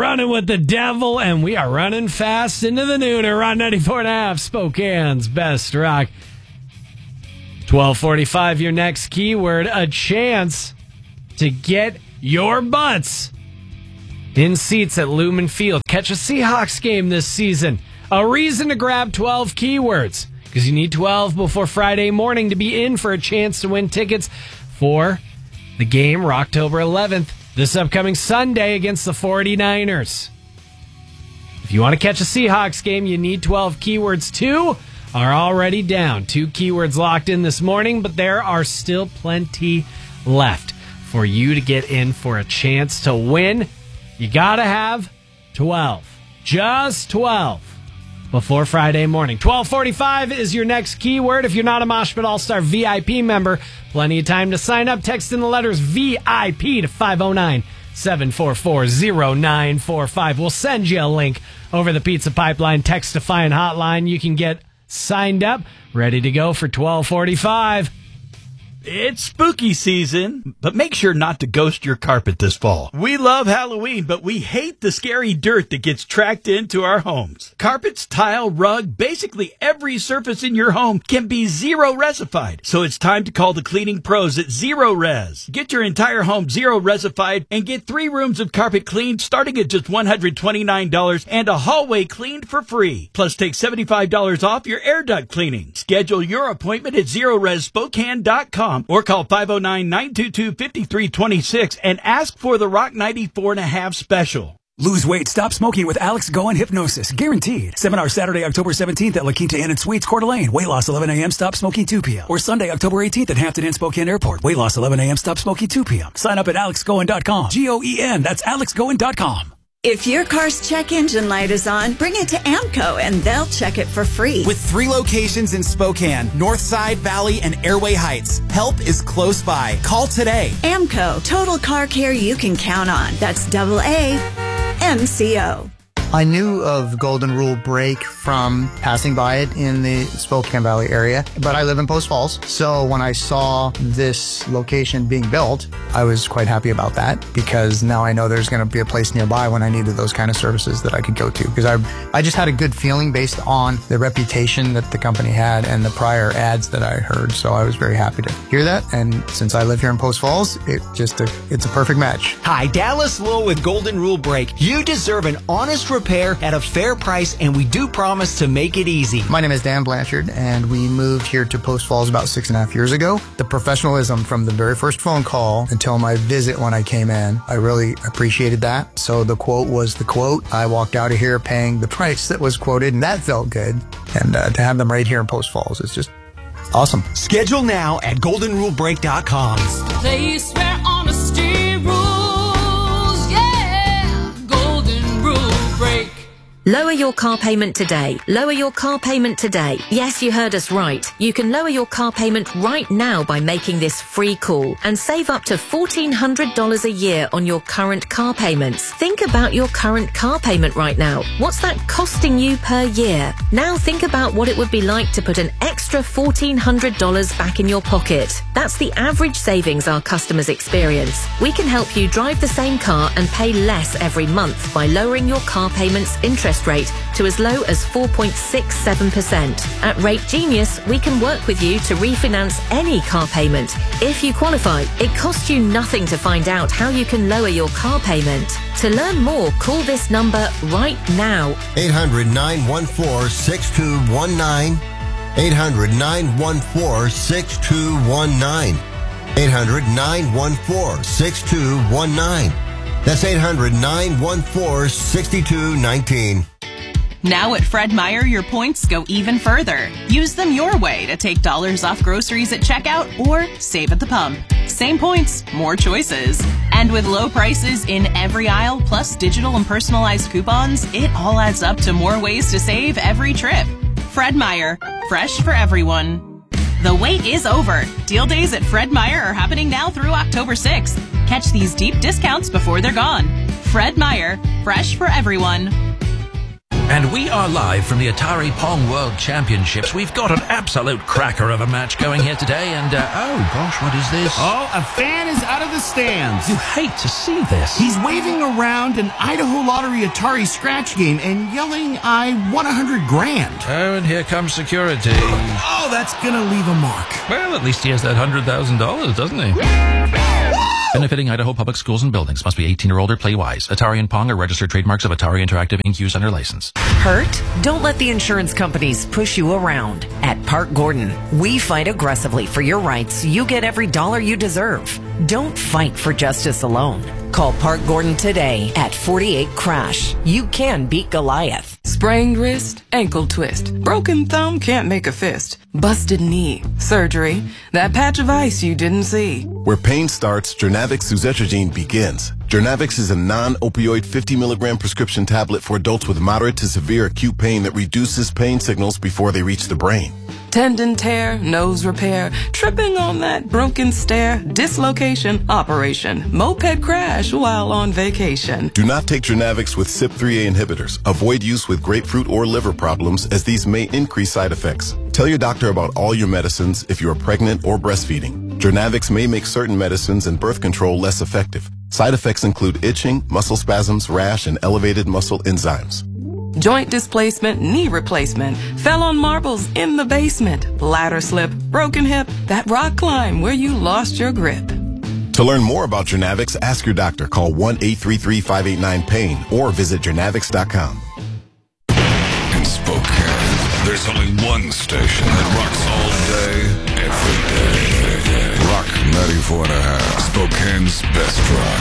running with the devil, and we are running fast into the nooner on 94.5 Spokane's Best Rock. 12:45, your next keyword, a chance to get your butts in seats at Lumen Field. Catch a Seahawks game this season. A reason to grab 12 keywords, because you need 12 before Friday morning to be in for a chance to win tickets for the game October 11th, this upcoming Sunday against the 49ers. If you want to catch a Seahawks game, you need 12 keywords. 2 are already down. 2 keywords locked in this morning, but there are still plenty left for you to get in for a chance to win. You got to have 12. Just 12 before Friday morning. 12:45 is your next keyword. If you're not a Mosh Pit All-Star VIP member, plenty of time to sign up. Text in the letters VIP to 509-744-0945. We'll send you a link over the Pizza Pipeline Text-to-Fine hotline. You can get signed up, ready to go for 12:45. It's spooky season, but make sure not to ghost your carpet this fall. We love Halloween, but we hate the scary dirt that gets tracked into our homes. Carpets, tile, rug, basically every surface in your home can be zero resified. So it's time to call the cleaning pros at Zero Res. Get your entire home zero resified and get 3 rooms of carpet cleaned starting at just $129 and a hallway cleaned for free. Plus take $75 off your air duct cleaning. Schedule your appointment at ZeroResSpokane.com. or call 509-922-5326 and ask for the Rock 94.5 special. Lose weight, stop smoking with Alex Goen Hypnosis. Guaranteed. Seminar Saturday, October 17th at La Quinta Inn and Suites, Coeur d'Alene. Weight loss 11 a.m., stop smoking 2 p.m. Or Sunday, October 18th at Hampton Inn Spokane Airport. Weight loss 11 a.m., stop smoking 2 p.m. Sign up at AlexGoen.com. Goen, that's AlexGoen.com. If your car's check engine light is on, bring it to AMCO and they'll check it for free. With 3 locations in Spokane, Northside, Valley, and Airway Heights, help is close by. Call today. AMCO, total car care you can count on. That's AAMCO. I knew of Golden Rule Brake from passing by it in the Spokane Valley area, but I live in Post Falls. So when I saw this location being built, I was quite happy about that because now I know there's going to be a place nearby when I needed those kind of services that I could go to. Because I just had a good feeling based on the reputation that the company had and the prior ads that I heard. So I was very happy to hear that. And since I live here in Post Falls, it's a perfect match. Hi, Dallas Lowe with Golden Rule Brake. You deserve an honest repair at a fair price, and we do promise to make it easy. My name is Dan Blanchard, and we moved here to Post Falls about 6.5 years ago. The professionalism from the very first phone call until my visit when I came in, I really appreciated that. So the quote was the quote. I walked out of here paying the price that was quoted, and that felt good. And to have them right here in Post Falls is just awesome. Schedule now at goldenrulebrake.com. Place where honesty rules, yeah. Golden Rule Brake. Lower your car payment today. Lower your car payment today. Yes, you heard us right. You can lower your car payment right now by making this free call and save up to $1,400 a year on your current car payments. Think about your current car payment right now. What's that costing you per year? Now think about what it would be like to put an extra $1,400 back in your pocket. That's the average savings our customers experience. We can help you drive the same car and pay less every month by lowering your car payment's interest rate to as low as 4.67%. At Rate Genius, we can work with you to refinance any car payment. If you qualify, it costs you nothing to find out how you can lower your car payment. To learn more, call this number right now. 800-914-6219. 800-914-6219. 800-914-6219. That's 800-914-6219. Now at Fred Meyer, your points go even further. Use them your way to take dollars off groceries at checkout or save at the pump. Same points, more choices. And with low prices in every aisle, plus digital and personalized coupons, it all adds up to more ways to save every trip. Fred Meyer, fresh for everyone. The wait is over. Deal days at Fred Meyer are happening now through October 6th. Catch these deep discounts before they're gone. Fred Meyer, fresh for everyone. And we are live from the Atari Pong World Championships. We've got an absolute cracker of a match going here today, and oh gosh, what is this? Oh, a fan is out of the stands. You hate to see this. He's waving around an Idaho Lottery Atari scratch game and yelling, "I won $100,000." Oh, and here comes security. Oh, that's gonna leave a mark. Well, at least he has that $100,000, doesn't he? Benefiting Idaho Public Schools and Buildings. Must be 18 or older. Play wise. Atari and Pong are registered trademarks of Atari Interactive Inc. Used under license. Hurt? Don't let the insurance companies push you around. At Park Gordon, we fight aggressively for your rights. You get every dollar you deserve. Don't fight for justice alone. Call Park Gordon today at 48-CRASH. You can beat Goliath. Sprained wrist, ankle twist, broken thumb, can't make a fist, busted knee, surgery, that patch of ice you didn't see. Where pain starts, Jernavix suzetrigine begins. Jernavix is a non-opioid 50 milligram prescription tablet for adults with moderate to severe acute pain that reduces pain signals before they reach the brain. Tendon tear, nose repair, tripping on that broken stair, dislocation, operation, moped crash while on vacation. Do not take Jernavix with CYP3A inhibitors. Avoid use with grapefruit or liver problems, as these may increase side effects. Tell your doctor about all your medicines if you are pregnant or breastfeeding. Jernavix may make certain medicines and birth control less effective. Side effects include itching, muscle spasms, rash, and elevated muscle enzymes. Joint displacement, knee replacement, fell on marbles in the basement, ladder slip, broken hip, that rock climb where you lost your grip. To learn more about Jernavix, ask your doctor. Call 1-833-589-PAIN or visit jernavix.com. In Spokane, there's only one station that rocks all day, every day. Rock 94.5. Spokane's best rock.